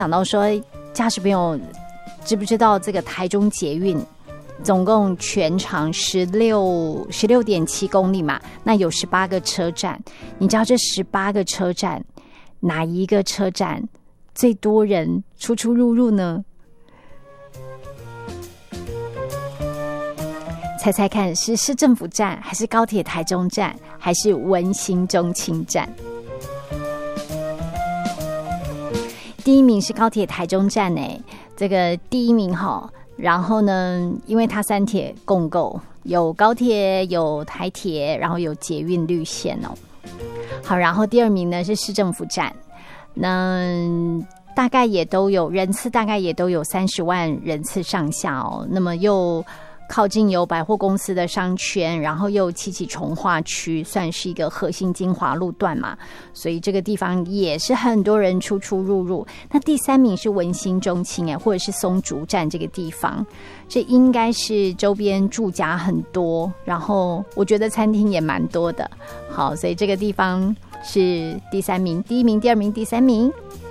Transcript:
想到说，驾驶朋友知不知道这个台中捷运总共全长16.7公里嘛，那有18个车站，你知道这18个车站哪一个车站最多人出出入入呢？猜猜看，是市政府站，还是高铁台中站，还是文心中清站？第一名是高铁台中站这个第一名然后呢，因为它3铁共构，有高铁，有台铁，然后有捷运绿线好，然后第二名呢是市政府站，那大概也都有人次，大概也都有30万人次上下那么又靠近有百货公司的商圈，然后又七期重划区，算是一个核心精华路段嘛，所以这个地方也是很多人出出入入。那第3名是文心中清或者是松竹站这个地方，这应该是周边住家很多，然后我觉得餐厅也蛮多的。好，所以这个地方是第3名，第1名、第2名、第3名。